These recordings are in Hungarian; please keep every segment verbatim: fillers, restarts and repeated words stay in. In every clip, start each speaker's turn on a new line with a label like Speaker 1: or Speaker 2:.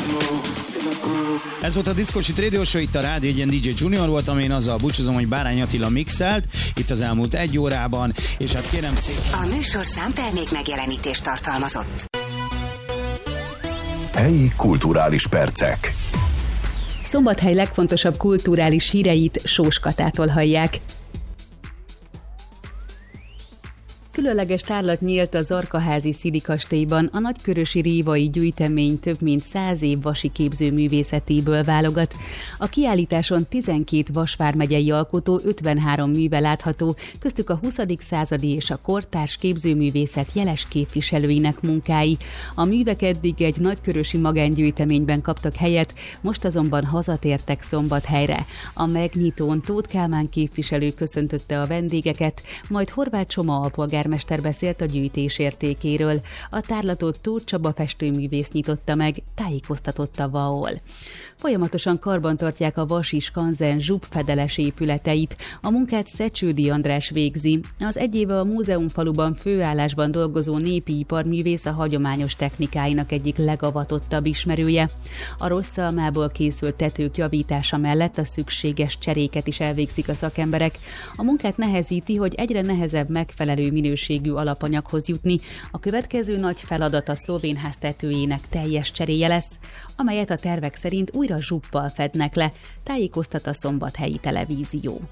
Speaker 1: Ez volt a Discocsit Radio Show, itt a Rádió egyen dé dzsé Junior voltam, én azzal búcsúzom, hogy Bárány Attila mixelt itt az elmúlt egy órában, és hát kérem szépen...
Speaker 2: A műsorszám termék megjelenítést tartalmazott.
Speaker 3: Helyi kulturális percek.
Speaker 4: Szombathely legfontosabb kulturális híreit Sós Katától hallják. Különleges tárlat nyílt a Zarkaházi Szidi kastélyban, a nagykörösi révai gyűjtemény több mint száz év vasi képzőművészetéből válogat. A kiállításon tizenkét Vas vármegyei alkotó ötvenhárom műve látható, köztük a huszadik századi és a kortárs képzőművészet jeles képviselőinek munkái. A művek eddig egy nagykörösi magángyűjteményben kaptak helyet, most azonban hazatértek Szombathelyre. A megnyitón Tóth Kálmán képviselő köszöntötte a vendégeket, majd Horváth Csoma alpolgármester beszélt a gyűjtés értékéről. A tárlatot Tóth Csaba festőművész nyitotta meg, tájékoztatott a vé á o el. Folyamatosan karbantartják a Vasi Skanzen zsúbfedeles épületeit. A munkát Szecsődi András végzi. Az egy éve a múzeumfaluban főállásban dolgozó népi iparművész a hagyományos technikáinak egyik legavatottabb ismerője. A rossz almából készült tetők javítása mellett a szükséges cseréket is elvégzik a szakemberek. A munkát nehezíti, hogy egyre nehezebb megfelelő minőségű alapanyaghoz jutni. A következő nagy feladat a szlovén-ház tetőjének teljes cseréje lesz, amelyet a tervek szerint újra zsuppal fednek le, tájékoztat a Szombathelyi Televízió.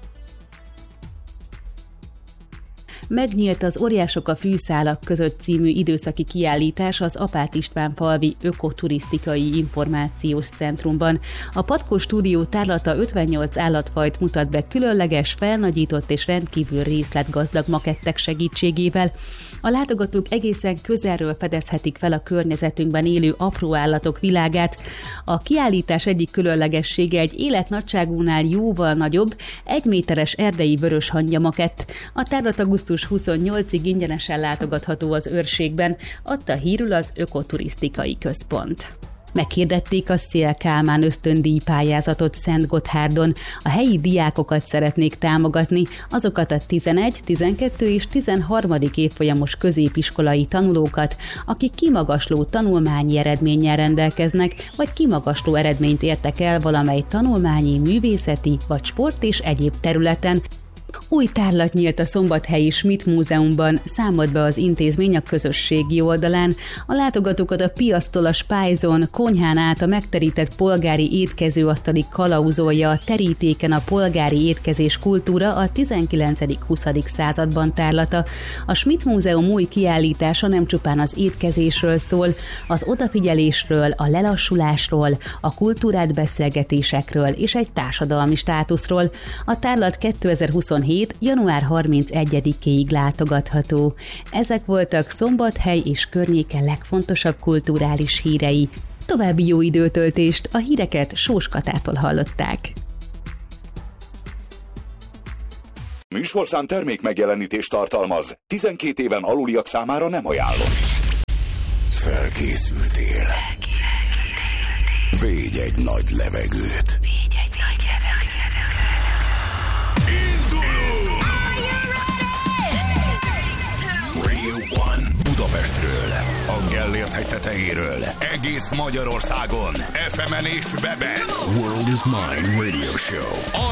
Speaker 4: Megnyílt az Óriások a fűszálak között című időszaki kiállítás az Apát István falvi ökoturisztikai információs centrumban. A Patkó Stúdió tárlata ötvennyolc állatfajt mutat be különleges, felnagyított és rendkívül részletgazdag makettek segítségével. A látogatók egészen közelről fedezhetik fel a környezetünkben élő apró állatok világát. A kiállítás egyik különlegessége egy életnagyságúnál jóval nagyobb, egy méteres erdei vöröshangya makett. A tárlat augusztus huszonnyolcadikáig ingyenesen látogatható az őrségben, adta hírül az Ökoturisztikai Központ. Meghirdették a Széll Kálmán ösztöndíj pályázatot Szentgotthárdon. A helyi diákokat szeretnék támogatni, azokat a tizenegy, tizenkettő és tizenharmadik évfolyamos középiskolai tanulókat, akik kimagasló tanulmányi eredménnyel rendelkeznek, vagy kimagasló eredményt értek el valamely tanulmányi, művészeti vagy sport és egyéb területen. Új tárlat nyílt a szombathelyi Schmidt Múzeumban, számolt be az intézmény a közösségi oldalán. A látogatókat a piasztól a spájzon, konyhán át a megterített polgári étkezőasztalig kalauzolja a terítéken a polgári étkezés kultúra a tizenkilencedik-huszadik században tárlata. A Schmidt Múzeum új kiállítása nem csupán az étkezésről szól, az odafigyelésről, a lelassulásról, a kultúrát beszélgetésekről és egy társadalmi státuszról. A tárlat kétezer-huszonhét január harmincegyedikéig látogatható. Ezek voltak Szombathely és környéke legfontosabb kulturális hírei. További jó időtöltést, a híreket Sós Katától hallották.
Speaker 3: Műsorszám termék megjelenítést tartalmaz. tizenkét éven aluliak számára nem ajánlott. Felkészültél. Védj egy nagy levegőt. Védj egy nagy levegőt. Indulunk! Radio One Budapestről, a Gellért hegy tetejéről, egész Magyarországon, ef emen és weben. World is Mine Radio Show.